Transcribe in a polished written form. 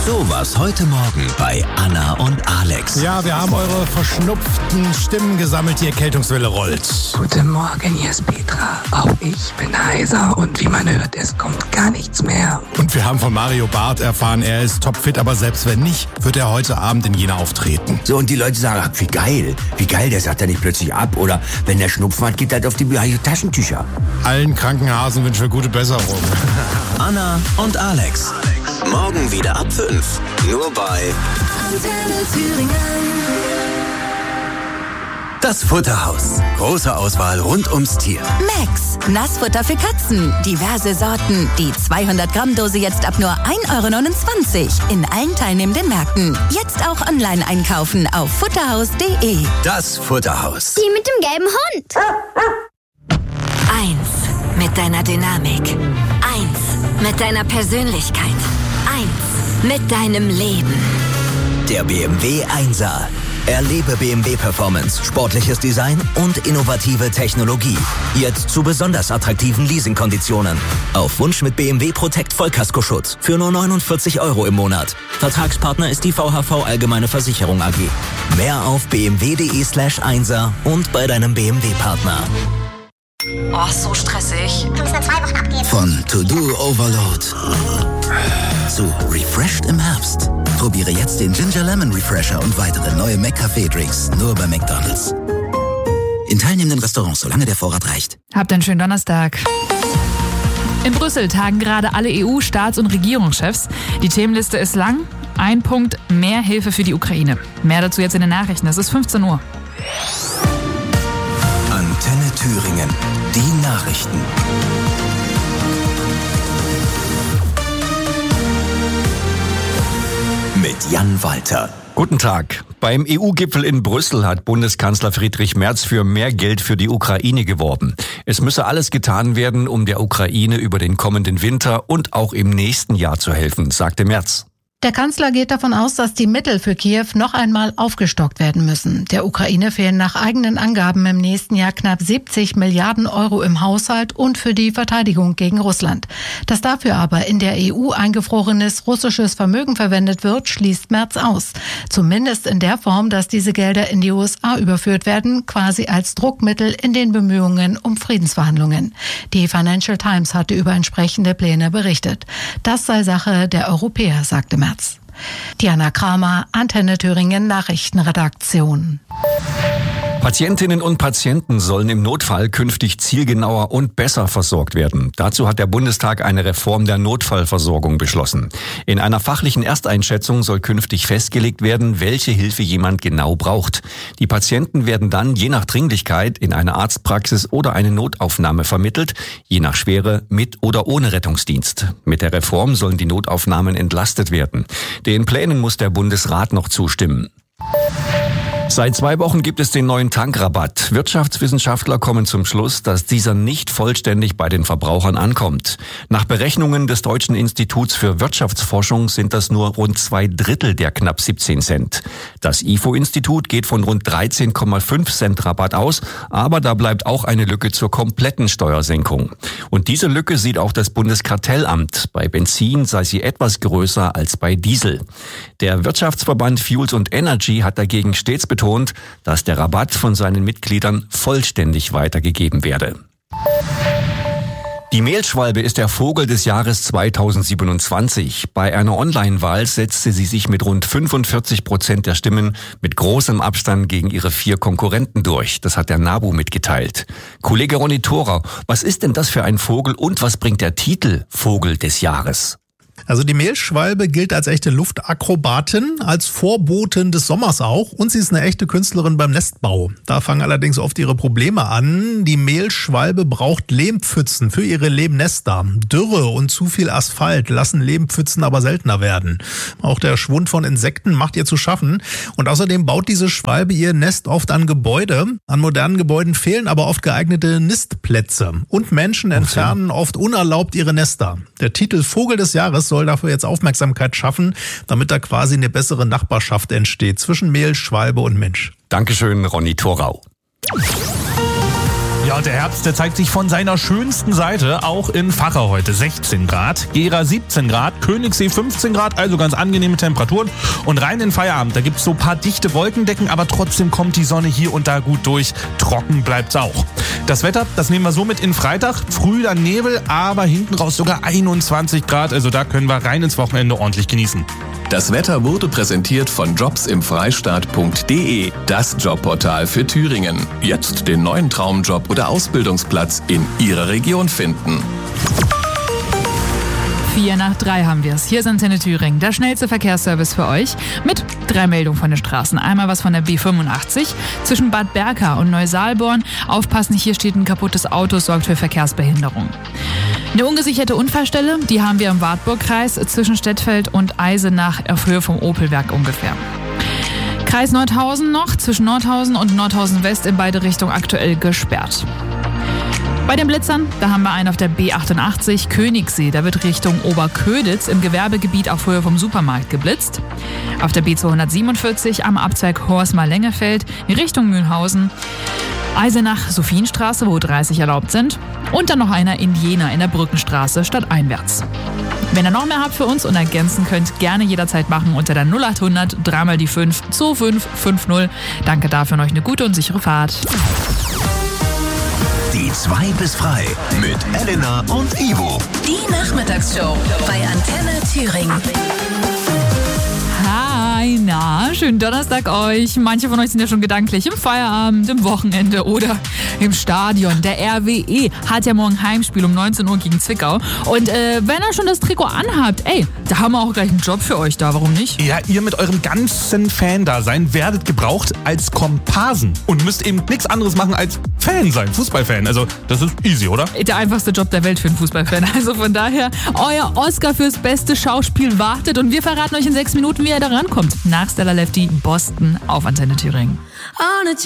So was heute Morgen bei Anna und Alex. Ja, wir haben eure verschnupften Stimmen gesammelt, die Erkältungswelle rollt. Guten Morgen, hier ist Petra. Auch ich bin heiser und wie man hört, es kommt gar nichts mehr. Und wir haben von Mario Barth erfahren, er ist topfit, aber selbst wenn nicht, wird er heute Abend in Jena auftreten. So, und die Leute sagen, ach, wie geil, der sagt ja nicht plötzlich ab. Oder wenn der Schnupfen hat, geht halt auf die Taschentücher. Allen Krankenhasen wünschen wir gute Besserung. Anna und Alex. Morgen wieder ab 5. Nur bei Antenne Thüringen. Das Futterhaus. Große Auswahl rund ums Tier. Max, Nassfutter für Katzen. Diverse Sorten. Die 200-Gramm-Dose jetzt ab nur 1,29 € in allen teilnehmenden Märkten. Jetzt auch online einkaufen auf futterhaus.de. Das Futterhaus. Die mit dem gelben Hund. 1 mit deiner Dynamik. 1 mit deiner Persönlichkeit. 1 mit deinem Leben. Der BMW 1er. Erlebe BMW Performance, sportliches Design und innovative Technologie. Jetzt zu besonders attraktiven Leasingkonditionen. Auf Wunsch mit BMW Protect Vollkaskoschutz für nur 49 € im Monat. Vertragspartner ist die VHV Allgemeine Versicherung AG. Mehr auf bmw.de/1er und bei deinem BMW-Partner. Oh, so stressig. Kann es nur 2 Wochen abgehen. Von To-Do Overload zu Refreshed im Herbst. Probiere jetzt den Ginger Lemon Refresher und weitere neue McCafé-Drinks nur bei McDonald's. In teilnehmenden Restaurants, solange der Vorrat reicht. Habt einen schönen Donnerstag. In Brüssel tagen gerade alle EU-Staats- und Regierungschefs. Die Themenliste ist lang. Ein Punkt: mehr Hilfe für die Ukraine. Mehr dazu jetzt in den Nachrichten. Es ist 15 Uhr. Antenne Thüringen. Die Nachrichten. Mit Jan Walter. Guten Tag. Beim EU-Gipfel in Brüssel hat Bundeskanzler Friedrich Merz für mehr Geld für die Ukraine geworben. Es müsse alles getan werden, um der Ukraine über den kommenden Winter und auch im nächsten Jahr zu helfen, sagte Merz. Der Kanzler geht davon aus, dass die Mittel für Kiew noch einmal aufgestockt werden müssen. Der Ukraine fehlen nach eigenen Angaben im nächsten Jahr knapp 70 Milliarden € im Haushalt und für die Verteidigung gegen Russland. Dass dafür aber in der EU eingefrorenes russisches Vermögen verwendet wird, schließt Merz aus. Zumindest in der Form, dass diese Gelder in die USA überführt werden, quasi als Druckmittel in den Bemühungen um Friedensverhandlungen. Die Financial Times hatte über entsprechende Pläne berichtet. Das sei Sache der Europäer, sagte Merz. Diana Kramer, Antenne Thüringen Nachrichtenredaktion. Patientinnen und Patienten sollen im Notfall künftig zielgenauer und besser versorgt werden. Dazu hat der Bundestag eine Reform der Notfallversorgung beschlossen. In einer fachlichen Ersteinschätzung soll künftig festgelegt werden, welche Hilfe jemand genau braucht. Die Patienten werden dann je nach Dringlichkeit in eine Arztpraxis oder eine Notaufnahme vermittelt, je nach Schwere mit oder ohne Rettungsdienst. Mit der Reform sollen die Notaufnahmen entlastet werden. Den Plänen muss der Bundesrat noch zustimmen. Seit 2 Wochen gibt es den neuen Tankrabatt. Wirtschaftswissenschaftler kommen zum Schluss, dass dieser nicht vollständig bei den Verbrauchern ankommt. Nach Berechnungen des Deutschen Instituts für Wirtschaftsforschung sind das nur rund 2/3 der knapp 17 Cent. Das IFO-Institut geht von rund 13,5 Cent Rabatt aus, aber da bleibt auch eine Lücke zur kompletten Steuersenkung. Und diese Lücke sieht auch das Bundeskartellamt. Bei Benzin sei sie etwas größer als bei Diesel. Der Wirtschaftsverband Fuels & Energy hat dagegen stets betont, dass der Rabatt von seinen Mitgliedern vollständig weitergegeben werde. Die Mehlschwalbe ist der Vogel des Jahres 2027. Bei einer Online-Wahl setzte sie sich mit rund 45% der Stimmen mit großem Abstand gegen ihre 4 Konkurrenten durch. Das hat der NABU mitgeteilt. Kollege Ronny Thorau, was ist denn das für ein Vogel und was bringt der Titel Vogel des Jahres? Also die Mehlschwalbe gilt als echte Luftakrobatin, als Vorbotin des Sommers auch, und sie ist eine echte Künstlerin beim Nestbau. Da fangen allerdings oft ihre Probleme an. Die Mehlschwalbe braucht Lehmpfützen für ihre Lehmnester. Dürre und zu viel Asphalt lassen Lehmpfützen aber seltener werden. Auch der Schwund von Insekten macht ihr zu schaffen. Und außerdem baut diese Schwalbe ihr Nest oft an Gebäude. An modernen Gebäuden fehlen aber oft geeignete Nistplätze. Und Menschen entfernen oft unerlaubt ihre Nester. Der Titel Vogel des Jahres soll dafür jetzt Aufmerksamkeit schaffen, damit da quasi eine bessere Nachbarschaft entsteht zwischen Mehl, Schwalbe und Mensch. Dankeschön, Ronny Thorau. Ja, und der Herbst, der zeigt sich von seiner schönsten Seite, auch in Vacha heute 16 Grad, Gera 17 Grad, Königssee 15 Grad, also ganz angenehme Temperaturen. Und rein in Feierabend, da gibt's so ein paar dichte Wolkendecken, aber trotzdem kommt die Sonne hier und da gut durch. Trocken bleibt's auch. Das Wetter, das nehmen wir so mit in Freitag. Früh dann Nebel, aber hinten raus sogar 21 Grad, also da können wir rein ins Wochenende ordentlich genießen. Das Wetter wurde präsentiert von jobsimfreistaat.de, das Jobportal für Thüringen. Jetzt den neuen Traumjob oder Ausbildungsplatz in Ihrer Region finden. 2:04 haben wir es. Hier ist Antenne Thüringen, der schnellste Verkehrsservice für euch mit 3 Meldungen von den Straßen. Einmal was von der B85 zwischen Bad Berka und Neusaalborn. Aufpassen, hier steht ein kaputtes Auto, sorgt für Verkehrsbehinderung. Eine ungesicherte Unfallstelle, die haben wir im Wartburgkreis zwischen Stettfeld und Eisenach auf Höhe vom Opelwerk ungefähr. Kreis Nordhausen noch, zwischen Nordhausen und Nordhausen West in beide Richtungen aktuell gesperrt. Bei den Blitzern, da haben wir einen auf der B88 Königssee, da wird Richtung Oberköditz im Gewerbegebiet auf Höhe vom Supermarkt geblitzt. Auf der B247 am Abzweig Horsmar-Lengefeld Richtung Mühlhausen. Eisenach-Sophienstraße, wo 30 erlaubt sind. Und dann noch einer in Jena in der Brückenstraße stadteinwärts. Wenn ihr noch mehr habt für uns und ergänzen könnt, gerne jederzeit machen unter der 0800 3 die 5 2550. Danke dafür und euch eine gute und sichere Fahrt. Die 2 bis frei mit Elena und Ivo. Die Nachmittagsshow bei Antenne Thüringen. Hi, na, schönen Donnerstag euch. Manche von euch sind ja schon gedanklich im Feierabend, im Wochenende oder im Stadion. Der RWE hat ja morgen Heimspiel um 19 Uhr gegen Zwickau. Und wenn ihr schon das Trikot anhabt, da haben wir auch gleich einen Job für euch da, warum nicht? Ja, ihr mit eurem ganzen Fan-Dasein werdet gebraucht als Komparsen und müsst eben nichts anderes machen als Fan sein, Fußballfan. Also das ist easy, oder? Der einfachste Job der Welt für einen Fußballfan. Also von daher, euer Oscar fürs beste Schauspiel wartet und wir verraten euch in 6 Minuten, wie ihr da rankommt. Nach Stella Lefty, Boston auf Antenne Thüringen.